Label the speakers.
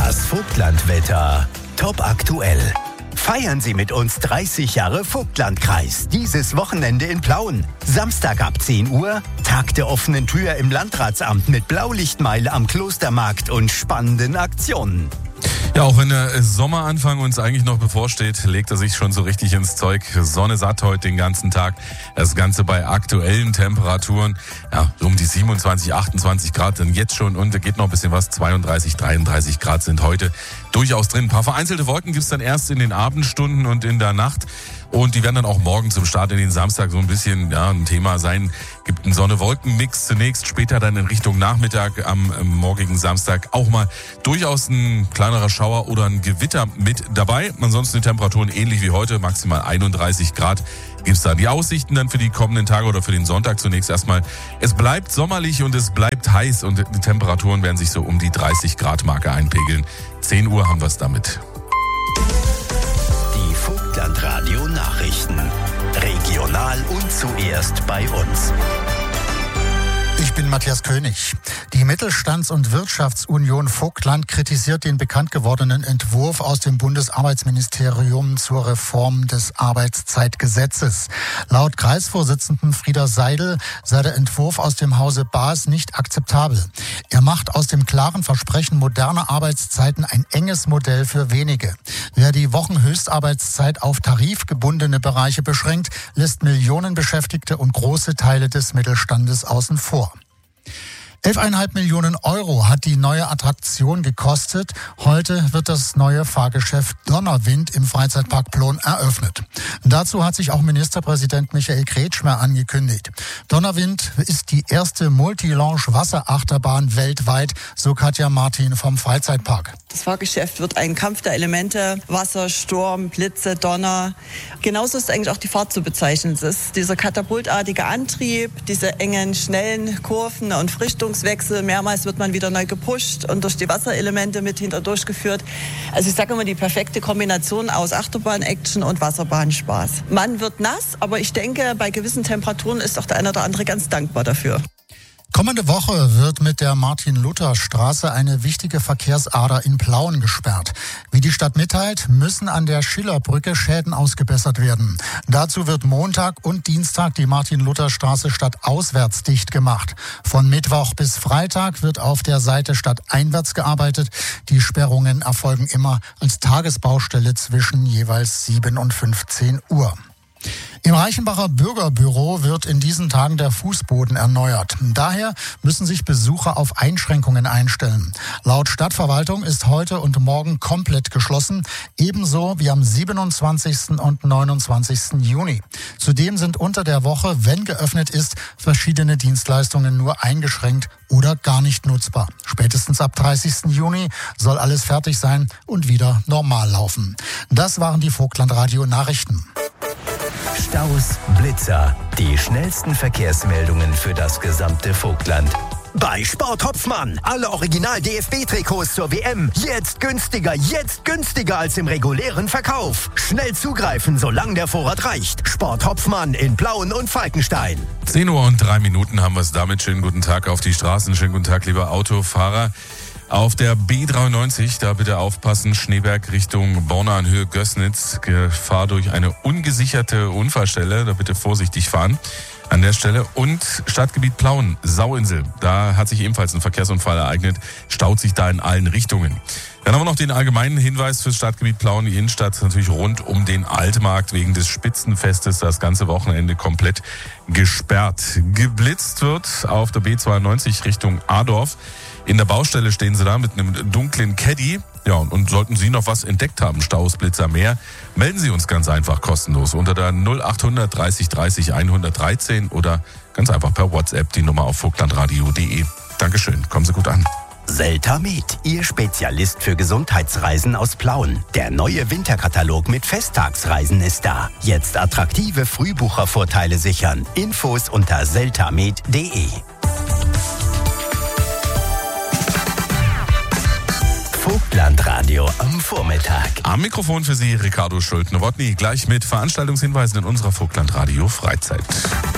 Speaker 1: Das Vogtlandwetter top aktuell. Feiern Sie mit uns 30 Jahre Vogtlandkreis. Dieses Wochenende in Plauen. Samstag ab 10 Uhr, Tag der offenen Tür im Landratsamt mit Blaulichtmeile am Klostermarkt und spannenden Aktionen.
Speaker 2: Ja, auch wenn der Sommeranfang uns eigentlich noch bevorsteht, legt er sich schon so richtig ins Zeug. Sonne satt heute den ganzen Tag. Das Ganze bei aktuellen Temperaturen. Ja, um die 27, 28 Grad dann jetzt schon. Und da geht noch ein bisschen was. 32, 33 Grad sind heute durchaus drin. Ein paar vereinzelte Wolken gibt's dann erst in den Abendstunden und in der Nacht. Und die werden dann auch morgen zum Start in den Samstag so ein bisschen ein Thema sein. Gibt einen Sonne-Wolken-Mix zunächst, später dann in Richtung Nachmittag am morgigen Samstag auch mal durchaus ein kleinerer Schauer oder ein Gewitter mit dabei. Ansonsten die Temperaturen ähnlich wie heute, maximal 31 Grad gibt's da. Die Aussichten dann für die kommenden Tage oder für den Sonntag zunächst erstmal. Es bleibt sommerlich und es bleibt heiß und die Temperaturen werden sich so um die 30 Grad Marke einpegeln. 10 Uhr haben wir es damit.
Speaker 1: Die Vogtlandradio Nachrichten. Regional und zuerst bei uns.
Speaker 3: Ich bin Matthias König. Die Mittelstands- und Wirtschaftsunion Vogtland kritisiert den bekannt gewordenen Entwurf aus dem Bundesarbeitsministerium zur Reform des Arbeitszeitgesetzes. Laut Kreisvorsitzenden Frieder Seidel sei der Entwurf aus dem Hause Baas nicht akzeptabel. Er macht aus dem klaren Versprechen moderner Arbeitszeiten ein enges Modell für wenige. Wer die Wochenhöchstarbeitszeit auf tarifgebundene Bereiche beschränkt, lässt Millionen Beschäftigte und große Teile des Mittelstandes außen vor. 11,5 Millionen Euro hat die neue Attraktion gekostet. Heute wird das neue Fahrgeschäft Donnerwind im Freizeitpark Plauen eröffnet. Dazu hat sich auch Ministerpräsident Michael Kretschmer angekündigt. Donnerwind ist die erste Multi-Launch-Wasserachterbahn weltweit, so Katja Martin vom Freizeitpark.
Speaker 4: Das Fahrgeschäft wird ein Kampf der Elemente, Wasser, Sturm, Blitze, Donner. Genauso ist eigentlich auch die Fahrt zu bezeichnen. Es ist dieser katapultartige Antrieb, diese engen, schnellen Kurven und Richtungswechsel. Mehrmals wird man wieder neu gepusht und durch die Wasserelemente mit hinterdurchgeführt. Also ich sage immer, die perfekte Kombination aus Achterbahn-Action und Wasserbahnspaß. Man wird nass, aber ich denke, bei gewissen Temperaturen ist auch der eine oder andere ganz dankbar dafür.
Speaker 3: Kommende Woche wird mit der Martin-Luther-Straße eine wichtige Verkehrsader in Plauen gesperrt. Wie die Stadt mitteilt, müssen an der Schillerbrücke Schäden ausgebessert werden. Dazu wird Montag und Dienstag die Martin-Luther-Straße stadtauswärts dicht gemacht. Von Mittwoch bis Freitag wird auf der Seite stadteinwärts gearbeitet. Die Sperrungen erfolgen immer als Tagesbaustelle zwischen jeweils 7 und 15 Uhr. Im Reichenbacher Bürgerbüro wird in diesen Tagen der Fußboden erneuert. Daher müssen sich Besucher auf Einschränkungen einstellen. Laut Stadtverwaltung ist heute und morgen komplett geschlossen, ebenso wie am 27. und 29. Juni. Zudem sind unter der Woche, wenn geöffnet ist, verschiedene Dienstleistungen nur eingeschränkt oder gar nicht nutzbar. Spätestens ab 30. Juni soll alles fertig sein und wieder normal laufen. Das waren die Vogtlandradio Nachrichten.
Speaker 1: Staus, Blitzer, die schnellsten Verkehrsmeldungen für das gesamte Vogtland. Bei Sport Hopfmann. Alle Original-DFB-Trikots zur WM. Jetzt günstiger als im regulären Verkauf. Schnell zugreifen, solange der Vorrat reicht. Sport Hopfmann in Plauen und Falkenstein.
Speaker 2: 10 Uhr und 3 Minuten haben wir es damit. Schönen guten Tag auf die Straßen. Schönen guten Tag, lieber Autofahrer. Auf der B93, da bitte aufpassen, Schneeberg Richtung Borna-Höhe Gößnitz, Gefahr durch eine ungesicherte Unfallstelle, da bitte vorsichtig fahren an der Stelle. Und Stadtgebiet Plauen, Sauinsel, da hat sich ebenfalls ein Verkehrsunfall ereignet, staut sich da in allen Richtungen. Dann haben wir noch den allgemeinen Hinweis fürs Stadtgebiet Plauen, die Innenstadt natürlich rund um den Altmarkt wegen des Spitzenfestes das ganze Wochenende komplett gesperrt. Geblitzt wird auf der B92 Richtung Adorf. In der Baustelle stehen sie da mit einem dunklen Caddy. Ja, und sollten Sie noch was entdeckt haben, Staus, Blitzer, mehr, melden Sie uns ganz einfach kostenlos unter der 0800 30 30 113 oder ganz einfach per WhatsApp die Nummer auf vogtlandradio.de. Dankeschön, kommen Sie gut an.
Speaker 1: Seltamed, Ihr Spezialist für Gesundheitsreisen aus Plauen. Der neue Winterkatalog mit Festtagsreisen ist da. Jetzt attraktive Frühbuchervorteile sichern. Infos unter seltamed.de. Vogtlandradio am Vormittag.
Speaker 2: Am Mikrofon für Sie Ricardo Schulte-Nowotny, gleich mit Veranstaltungshinweisen in unserer Vogtlandradio Freizeit.